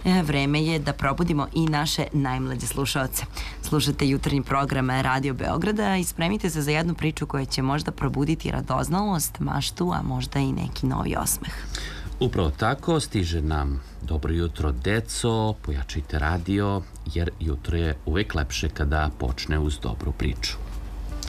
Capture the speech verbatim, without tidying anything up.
E, vreme je da probudimo i naše najmlađe slušaoce. Slušate jutarnji program Radio Beograda i spremite se za jednu priču koja će možda probuditi radoznalost, maštu, a možda i neki novi osmeh. Upravo tako, stiže nam dobro jutro, deco, pojačajte radio, jer jutro je uvek lepše kada počne uz dobru priču.